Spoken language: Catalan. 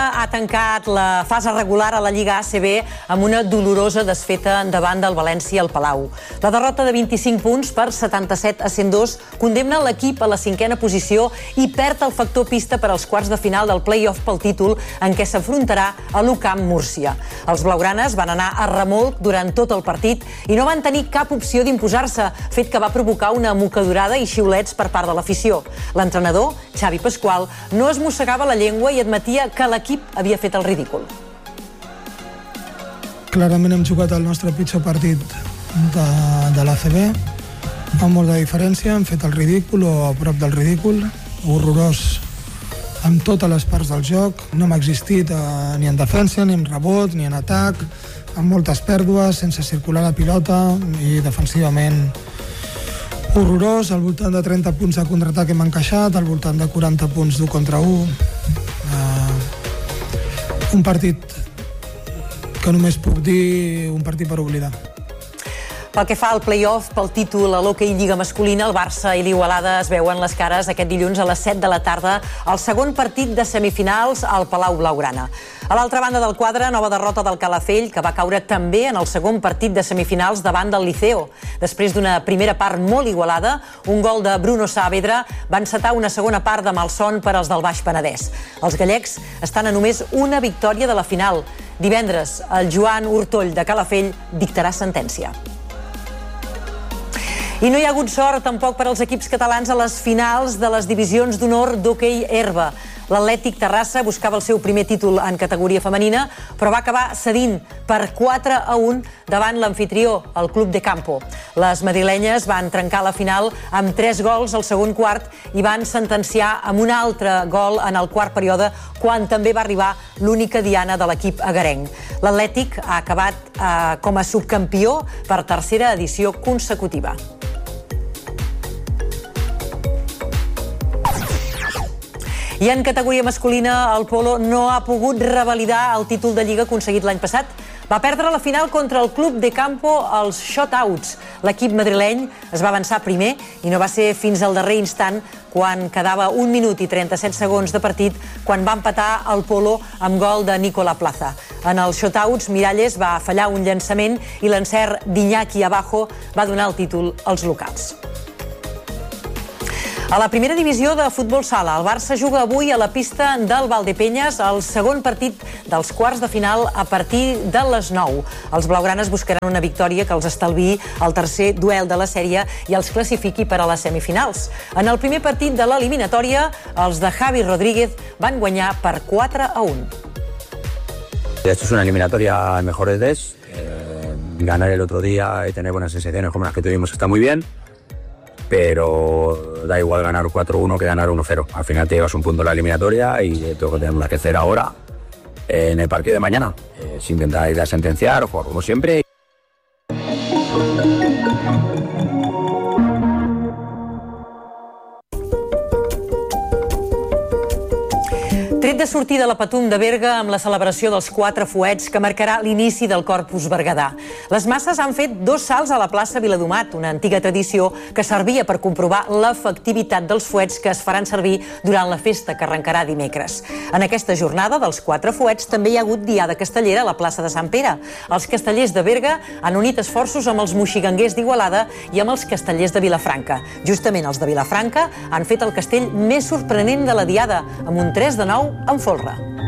Ha tancat la fase regular a la Lliga ACB amb una dolorosa desfeta davant del València al Palau. La derrota de 25 punts per 77 a 102 condemna l'equip a la 5a posició i perd el factor pista per als quarts de final del play-off pel títol en què s'afrontarà a l'UCAM Múrcia. Els blaugranes van anar a remolc durant tot el partit i no van tenir cap opció d'imposar-se, fet que va provocar una mocadurada i xiulets per part de l'afició. L'entrenador, Xavi Pasqual, no es mossegava la llengua i admetia que l'equip havia fet el ridícul. Clarament hem jugat el nostre pitjor partit de l'ACB, amb molta diferència, hem fet el ridícul o a prop del ridícul, horrorós amb totes les parts del joc, no hem existit ni en defensa, ni en rebot, ni en atac, amb moltes pèrdues, sense circular la pilota i defensivament horrorós, al voltant de 30 punts de contraatac hem encaixat, al voltant de 40 punts d'1 contra 1. Un partit que només puc dir un partit per oblidar. Pel que fa al play-off pel títol a l'Hockey Lliga masculina, el Barça i l'Igualada es veuen les cares aquest dilluns a les 7 de la tarda al segon partit de semifinals al Palau Blaugrana. A l'altra banda del quadre, nova derrota del Calafell, que va caure també en el segon partit de semifinals davant del Liceo. Després d'una primera part molt igualada, un gol de Bruno Saavedra va encetar una segona part de malson per als del Baix Penedès. Els gallecs estan a només una victòria de la final. Divendres, el Joan Hurtoll de Calafell dictarà sentència. I no hi ha hagut sort tampoc per als equips catalans a les finals de les divisions d'honor d'hoquei herba. L'Atlètic Terrassa buscava el seu primer títol en categoria femenina, però va acabar cedint per 4-1 davant l'amfitrió, el Club de Campo. Les madrilenyes van trencar la final amb 3 gols al segon quart i van sentenciar amb un altre gol en el quart període, quan també va arribar l'única diana de l'equip agarenc. L'Atlètic ha acabat com a subcampió per tercera edició consecutiva. I en categoria masculina, el polo no ha pogut revalidar el títol de Lliga aconseguit l'any passat. Va perdre la final contra el Club de Campo als shotouts. L'equip madrileny es va avançar primer i no va ser fins al darrer instant, quan quedava 1 minut i 37 segons de partit, quan va empatar el polo amb gol de Nicola Plaza. En els shotouts, Miralles va fallar un llançament i l'encert d'Iñaki Abajo va donar el títol als locals. A la primera divisió de futbol sala, el Barça juga avui a la pista del Valdepeñas el segon partit dels quarts de final a partir de les 9. Els blaugranes buscaran una victòria que els estalviï el tercer duel de la sèrie i els classifiqui per a les semifinals. En el primer partit de l'eliminatòria, els de Javi Rodríguez van guanyar per 4-1. Esto es una eliminatoria en mejores des. Ganar el otro día y tener buenas sensaciones como las que tuvimos está muy bien. Pero da igual ganar 4-1 que ganar 1-0. Al final te llevas un punto en la eliminatoria y todo lo que tenemos que hacer ahora en el partido de mañana es intentar ir a sentenciar, jugar como siempre. Tret de sortida a la Patum de Berga amb la celebració dels 4 fuets que marcarà l'inici del Corpus Berguedà. Les masses han fet 2 salts a la plaça Viladomat, una antiga tradició que servia per comprovar l'efectivitat dels fuets que es faran servir durant la festa que arrencarà dimecres. En aquesta jornada dels 4 fuets també hi ha hagut diada castellera a la plaça de Sant Pere. Els castellers de Berga han unit esforços amb els moxiganguers d'Igualada i amb els castellers de Vilafranca. Justament els de Vilafranca han fet el castell més sorprenent de la diada, amb un 3-9 en folre.